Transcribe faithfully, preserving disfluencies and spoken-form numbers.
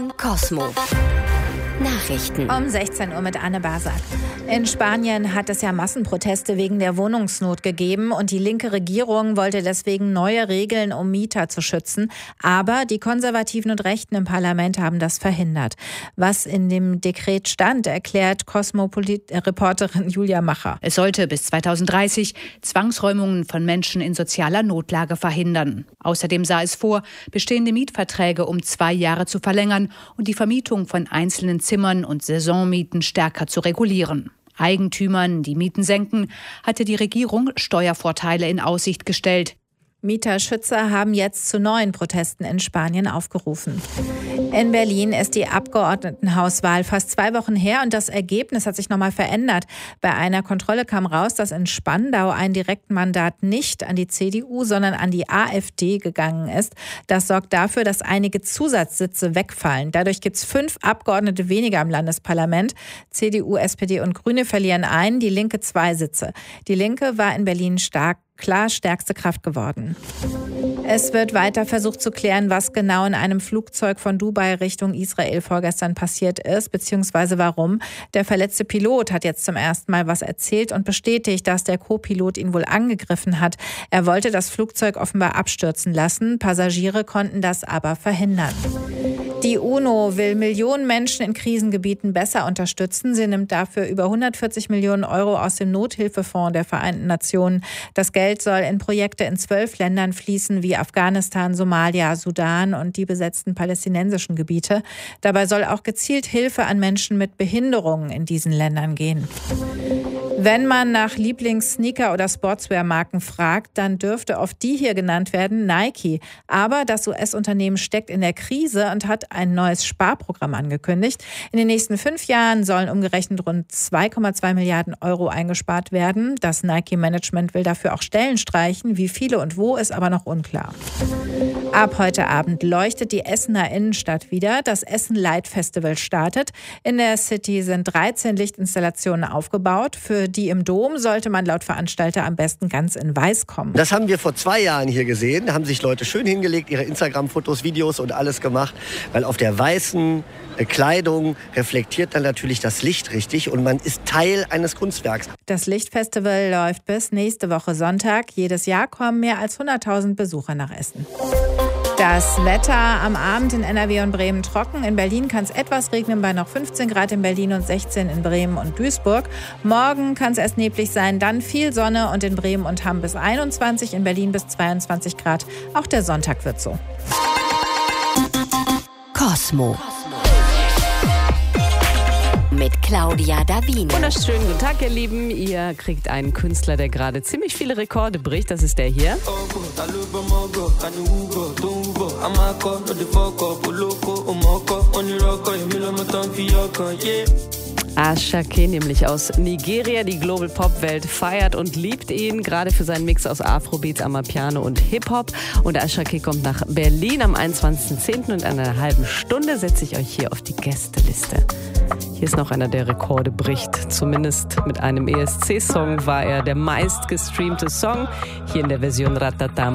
Cosmo Nachrichten um sechzehn Uhr mit Anne Basak. In Spanien hat es ja Massenproteste wegen der Wohnungsnot gegeben und die linke Regierung wollte deswegen neue Regeln, um Mieter zu schützen. Aber die Konservativen und Rechten im Parlament haben das verhindert. Was in dem Dekret stand, erklärt Cosmo-Reporterin Julia Macher. Es sollte bis zweitausenddreißig Zwangsräumungen von Menschen in sozialer Notlage verhindern. Außerdem sah es vor, bestehende Mietverträge um zwei Jahre zu verlängern und die Vermietung von einzelnen Zimmern und Saisonmieten stärker zu regulieren. Eigentümern, die Mieten senken, hatte die Regierung Steuervorteile in Aussicht gestellt. Mieterschützer haben jetzt zu neuen Protesten in Spanien aufgerufen. In Berlin ist die Abgeordnetenhauswahl fast zwei Wochen her und das Ergebnis hat sich nochmal verändert. Bei einer Kontrolle kam raus, dass in Spandau ein Direktmandat nicht an die C D U, sondern an die AfD gegangen ist. Das sorgt dafür, dass einige Zusatzsitze wegfallen. Dadurch gibt es fünf Abgeordnete weniger im Landesparlament. C D U, S P D und Grüne verlieren einen, die Linke zwei Sitze. Die Linke war in Berlin stark klar stärkste Kraft geworden. Es wird weiter versucht zu klären, was genau in einem Flugzeug von Dubai Richtung Israel vorgestern passiert ist, beziehungsweise warum. Der verletzte Pilot hat jetzt zum ersten Mal was erzählt und bestätigt, dass der Co-Pilot ihn wohl angegriffen hat. Er wollte das Flugzeug offenbar abstürzen lassen. Passagiere konnten das aber verhindern. Die UNO will Millionen Menschen in Krisengebieten besser unterstützen. Sie nimmt dafür über hundertvierzig Millionen Euro aus dem Nothilfefonds der Vereinten Nationen. Das Geld soll in Projekte in zwölf Ländern fließen, wie Afghanistan, Somalia, Sudan und die besetzten palästinensischen Gebiete. Dabei soll auch gezielt Hilfe an Menschen mit Behinderungen in diesen Ländern gehen. Wenn man nach Lieblings-Sneaker- oder Sportswear-Marken fragt, dann dürfte oft die hier genannt werden, Nike. Aber das U S-Unternehmen steckt in der Krise und hat ein neues Sparprogramm angekündigt. In den nächsten fünf Jahren sollen umgerechnet rund zwei Komma zwei Milliarden Euro eingespart werden. Das Nike-Management will dafür auch Stellen streichen. Wie viele und wo, ist aber noch unklar. Ab heute Abend leuchtet die Essener Innenstadt wieder. Das Essen Light Festival startet. In der City sind dreizehn Lichtinstallationen aufgebaut. Für die im Dom sollte man laut Veranstalter am besten ganz in Weiß kommen. Das haben wir vor zwei Jahren hier gesehen. Da haben sich Leute schön hingelegt, ihre Instagram-Fotos, Videos und alles gemacht. Weil auf der weißen Kleidung reflektiert dann natürlich das Licht richtig und man ist Teil eines Kunstwerks. Das Lichtfestival läuft bis nächste Woche Sonntag. Jedes Jahr kommen mehr als hunderttausend Besucher nach Essen. Das Wetter am Abend in N R W und Bremen trocken. In Berlin kann es etwas regnen bei noch fünfzehn Grad in Berlin und sechzehn in Bremen und Duisburg. Morgen kann es erst neblig sein, dann viel Sonne und in Bremen und Hamm bis einundzwanzig, in Berlin bis zweiundzwanzig Grad. Auch der Sonntag wird so. Cosmo mit Claudia Davino. Wunderschönen guten Tag, ihr Lieben. Ihr kriegt einen Künstler, der gerade ziemlich viele Rekorde bricht. Das ist der hier. Asake, nämlich aus Nigeria. Die Global Pop Welt feiert und liebt ihn, gerade für seinen Mix aus Afrobeats, Amapiano und Hip-Hop. Und Asake kommt nach Berlin am einundzwanzigsten zehnten und in einer halben Stunde setze ich euch hier auf die Gästeliste. Hier ist noch einer, der Rekorde bricht. Zumindest mit einem E S C-Song war er der meistgestreamte Song. Hier in der Version Ratatam.